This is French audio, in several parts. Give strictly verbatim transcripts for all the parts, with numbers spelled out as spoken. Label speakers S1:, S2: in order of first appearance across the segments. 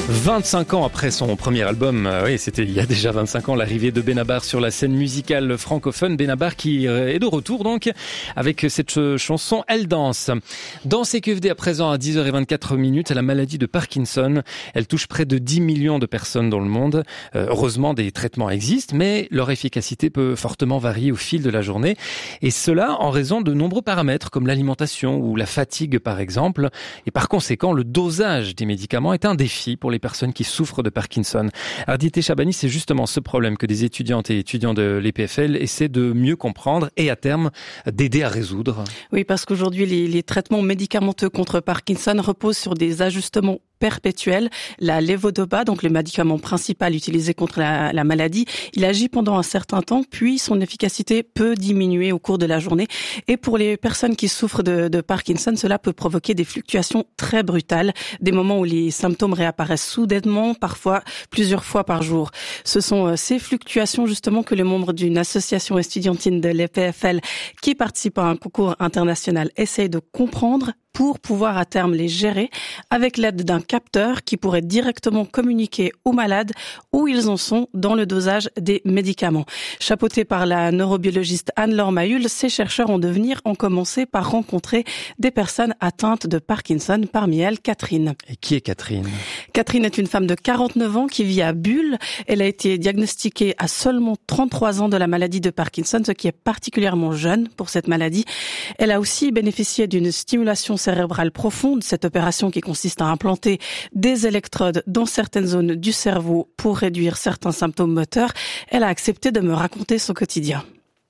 S1: vingt-cinq ans après son premier album, euh, oui, c'était il y a déjà vingt-cinq ans, l'arrivée de Benabar sur la scène musicale francophone. Benabar qui est de retour donc avec cette chanson Elle danse. Dans C Q F D à présent à dix heures vingt-quatre minutes, la maladie de Parkinson, elle touche près de dix millions de personnes dans le monde. Euh, heureusement, des traitements existent, mais leur efficacité peut fortement varier au fil de la journée. Et cela en raison de nombreux paramètres comme l'alimentation ou la fatigue par exemple. Et par conséquent, le dosage des médicaments est un défi pour les personnes qui souffrent de Parkinson. Ardité Chabani, c'est justement ce problème que des étudiantes et étudiants de l'E P F L essaient de mieux comprendre et à terme d'aider à résoudre.
S2: Oui, parce qu'aujourd'hui, les, les traitements médicamenteux contre Parkinson reposent sur des ajustements perpétuel. La levodopa, donc le médicament principal utilisé contre la, la maladie, il agit pendant un certain temps, puis son efficacité peut diminuer au cours de la journée. Et pour les personnes qui souffrent de, de Parkinson, cela peut provoquer des fluctuations très brutales, des moments où les symptômes réapparaissent soudainement, parfois plusieurs fois par jour. Ce sont ces fluctuations justement que les membres d'une association estudiantine de l'E P F L qui participe à un concours international essayent de comprendre pour pouvoir à terme les gérer avec l'aide d'un capteur qui pourrait directement communiquer aux malades où ils en sont dans le dosage des médicaments. Chapeautés par la neurobiologiste Anne-Laure Mayul, ces chercheurs en devenir ont commencé par rencontrer des personnes atteintes de Parkinson, parmi elles Catherine.
S1: Et qui est Catherine ?
S2: Catherine est une femme de quarante-neuf ans qui vit à Bulle. Elle a été diagnostiquée à seulement trente-trois ans de la maladie de Parkinson, ce qui est particulièrement jeune pour cette maladie. Elle a aussi bénéficié d'une stimulation cérébrale profonde, cette opération qui consiste à implanter des électrodes dans certaines zones du cerveau pour réduire certains symptômes moteurs. Elle a accepté de me raconter son quotidien.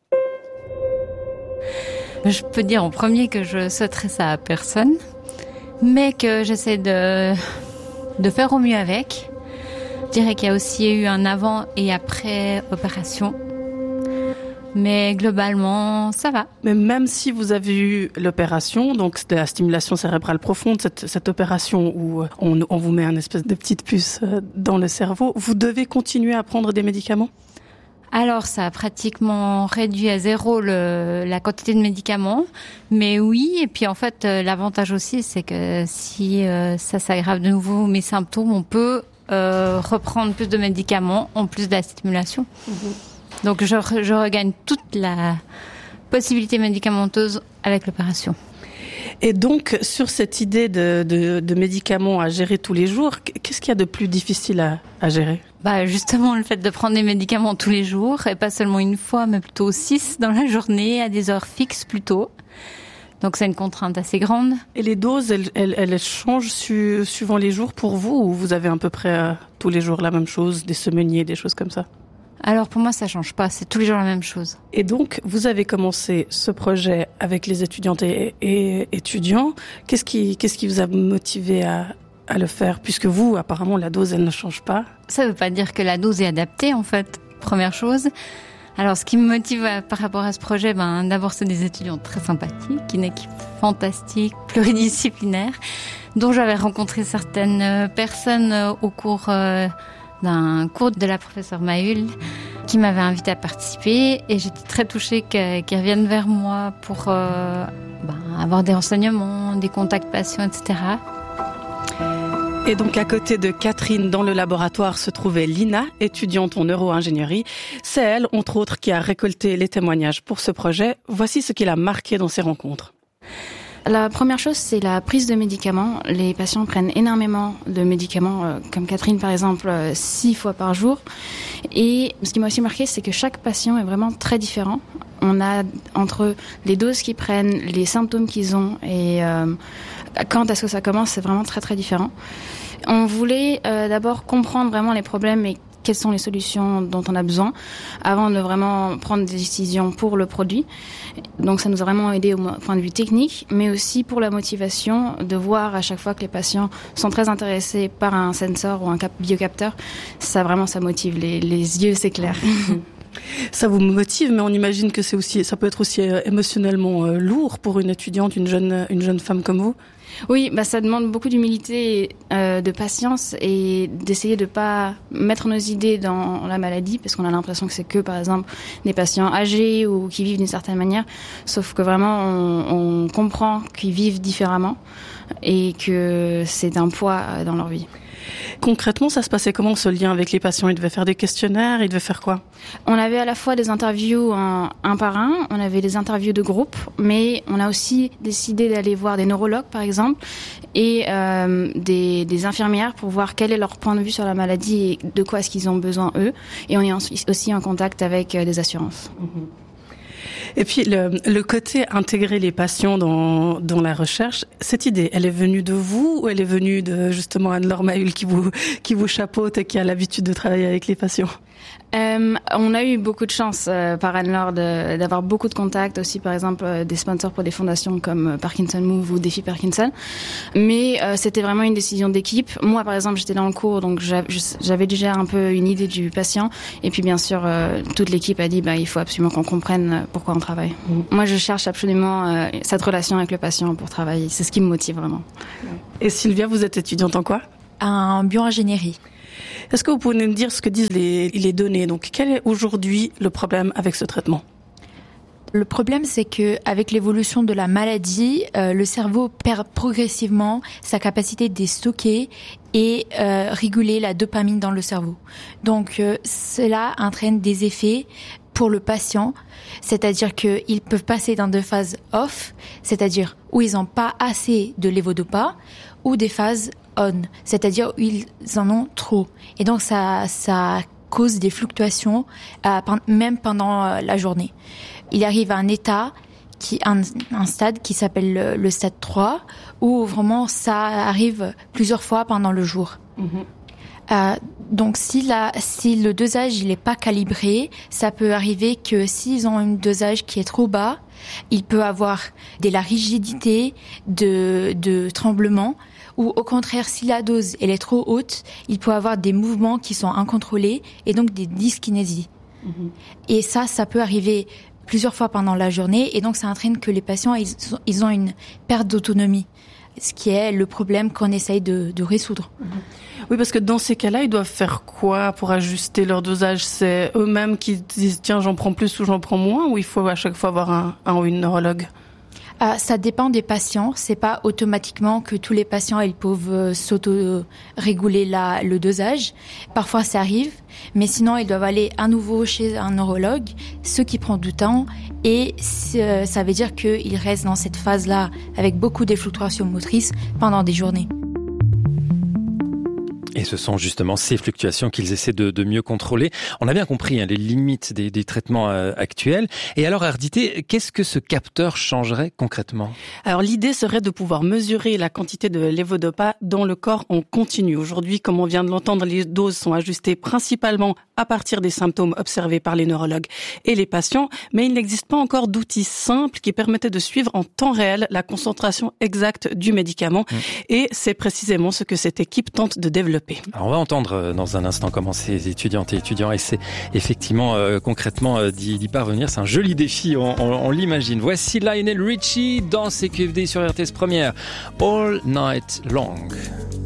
S3: Je peux dire en premier que je souhaiterais ça à personne, mais que j'essaie de, de faire au mieux avec. Je dirais qu'il y a aussi eu un avant et après opération. Mais globalement, ça va.
S2: Mais même si vous avez eu l'opération, donc c'était la stimulation cérébrale profonde, cette, cette opération où on, on vous met un espèce de petite puce dans le cerveau, vous devez continuer à prendre des médicaments ?
S3: Alors, ça a pratiquement réduit à zéro le, la quantité de médicaments. Mais oui, et puis en fait, l'avantage aussi, c'est que si euh, ça s'aggrave de nouveau mes symptômes, on peut euh, reprendre plus de médicaments en plus de la stimulation. Mmh. Donc, je, je regagne toute la possibilité médicamenteuse avec l'opération.
S2: Et donc, sur cette idée de, de, de médicaments à gérer tous les jours, qu'est-ce qu'il y a de plus difficile à, à gérer ?
S3: Bah, justement, le fait de prendre des médicaments tous les jours, et pas seulement une fois, mais plutôt six dans la journée, à des heures fixes plutôt. Donc, c'est une contrainte assez grande.
S2: Et les doses, elles, elles, elles changent su, suivant les jours pour vous, ou vous avez à peu près euh, tous les jours la même chose, des semainiers, des choses comme ça ?
S3: Alors pour moi, ça change pas. C'est tous les jours la même chose.
S2: Et donc, vous avez commencé ce projet avec les étudiantes et, et étudiants. Qu'est-ce qui, qu'est-ce qui vous a motivé à, à le faire ? Puisque vous, apparemment, la dose, elle ne change pas.
S3: Ça veut pas dire que la dose est adaptée, en fait. Première chose. Alors, ce qui me motive à, par rapport à ce projet, ben, d'abord, c'est des étudiants très sympathiques, une équipe fantastique, pluridisciplinaire, dont j'avais rencontré certaines personnes au cours euh, d'un cours de la professeure Mayul qui m'avait invité à participer et j'étais très touchée que, qu'ils reviennent vers moi pour euh, ben, avoir des renseignements, des contacts patients, et cetera.
S2: Et donc à côté de Catherine, dans le laboratoire, se trouvait Lina, étudiante en neuro-ingénierie. C'est elle, entre autres, qui a récolté les témoignages pour ce projet. Voici ce qui l'a marqué dans ces rencontres.
S4: La première chose, c'est la prise de médicaments. Les patients prennent énormément de médicaments, euh, comme Catherine par exemple, euh, six fois par jour. Et ce qui m'a aussi marqué, c'est que chaque patient est vraiment très différent. On a entre les doses qu'ils prennent, les symptômes qu'ils ont et euh, quand est-ce que ça commence, c'est vraiment très très différent. On voulait euh, d'abord comprendre vraiment les problèmes et quelles sont les solutions dont on a besoin avant de vraiment prendre des décisions pour le produit. Donc ça nous a vraiment aidé au point de vue technique, mais aussi pour la motivation de voir à chaque fois que les patients sont très intéressés par un sensor ou un cap- biocapteur. Ça vraiment, ça motive, les, les yeux s'éclairent.
S2: Ça vous motive, mais on imagine que c'est aussi, ça peut être aussi émotionnellement lourd pour une étudiante, une jeune, une jeune femme comme vous.
S4: Oui, bah ça demande beaucoup d'humilité, euh, de patience et d'essayer de pas mettre nos idées dans la maladie, parce qu'on a l'impression que c'est que, par exemple, des patients âgés ou qui vivent d'une certaine manière, sauf que vraiment on, on comprend qu'ils vivent différemment et que c'est un poids dans leur vie.
S2: Concrètement, ça se passait comment ce lien avec les patients? Ils devaient faire des questionnaires, ils devaient faire quoi?
S4: On avait à la fois des interviews en un par un, on avait des interviews de groupe, mais on a aussi décidé d'aller voir des neurologues par exemple et euh, des, des infirmières pour voir quel est leur point de vue sur la maladie et de quoi est-ce qu'ils ont besoin eux. Et on est aussi en contact avec des assurances.
S2: Mmh. Et puis le, le côté intégrer les patients dans, dans la recherche, cette idée, elle est venue de vous ou elle est venue de justement Anne-Laure Mahul qui vous, qui vous chapeaute et qui a l'habitude de travailler avec les patients?
S4: Euh, on a eu beaucoup de chance euh, par Anne-Laure de, d'avoir beaucoup de contacts aussi, par exemple euh, des sponsors pour des fondations comme Parkinson Move ou Défi Parkinson. Mais euh, c'était vraiment une décision d'équipe. Moi, par exemple, j'étais dans le cours, donc j'avais déjà un peu une idée du patient. Et puis, bien sûr, euh, toute l'équipe a dit, bah, il faut absolument qu'on comprenne pourquoi on travaille. Mmh. Moi, je cherche absolument euh, cette relation avec le patient pour travailler. C'est ce qui me motive vraiment.
S2: Et Sylvia, vous êtes étudiante en quoi?
S5: En bioingénierie.
S2: Est-ce que vous pouvez nous dire ce que disent les, les données? Donc, quel est aujourd'hui le problème avec ce traitement?
S5: Le problème, c'est que avec l'évolution de la maladie, euh, le cerveau perd progressivement sa capacité de stocker et euh, réguler la dopamine dans le cerveau. Donc, euh, cela entraîne des effets pour le patient, c'est-à-dire qu'ils peuvent passer dans deux phases off, c'est-à-dire où ils n'ont pas assez de lévodopa, ou des phases on, c'est-à-dire où ils en ont trop. Et donc ça, ça cause des fluctuations euh, même pendant euh, la journée. Il arrive à un état, qui, un, un stade qui s'appelle le, le stade trois, où vraiment ça arrive plusieurs fois pendant le jour. Mmh. Euh, donc si, la, si le dosage il est pas calibré, ça peut arriver que s'ils ont un dosage qui est trop bas, il peut avoir de la rigidité, de, de tremblement, ou au contraire, si la dose elle est trop haute, il peut avoir des mouvements qui sont incontrôlés et donc des dyskinésies. Mmh. Et ça, ça peut arriver plusieurs fois pendant la journée et donc ça entraîne que les patients ils, ils ont une perte d'autonomie, ce qui est le problème qu'on essaye de, de résoudre. Mmh.
S2: Oui, parce que dans ces cas-là, ils doivent faire quoi pour ajuster leur dosage? C'est eux-mêmes qui disent tiens, j'en prends plus ou j'en prends moins, ou il faut à chaque fois avoir un, un ou une neurologue?
S5: Euh, ça dépend des patients. C'est pas automatiquement que tous les patients ils peuvent euh, s'auto-réguler la, le dosage. Parfois ça arrive, mais sinon ils doivent aller à nouveau chez un neurologue, ce qui prend du temps. Et euh, ça veut dire qu'ils restent dans cette phase-là avec beaucoup de fluctuations motrices pendant des journées.
S1: Et ce sont justement ces fluctuations qu'ils essaient de, de mieux contrôler. On a bien compris hein, les limites des, des traitements euh, actuels. Et alors, Ardité, qu'est-ce que ce capteur changerait concrètement?
S2: Alors, l'idée serait de pouvoir mesurer la quantité de lévodopa dans le corps en continu. Aujourd'hui, comme on vient de l'entendre, les doses sont ajustées principalement à partir des symptômes observés par les neurologues et les patients, mais il n'existe pas encore d'outils simples qui permettaient de suivre en temps réel la concentration exacte du médicament. Mmh. Et c'est précisément ce que cette équipe tente de développer.
S1: Alors on va entendre dans un instant comment ces étudiantes et étudiants essaient effectivement euh, concrètement euh, d'y, d'y parvenir. C'est un joli défi, on, on, on l'imagine. Voici Lionel Richie dans C Q F D sur R T S Première. All Night Long.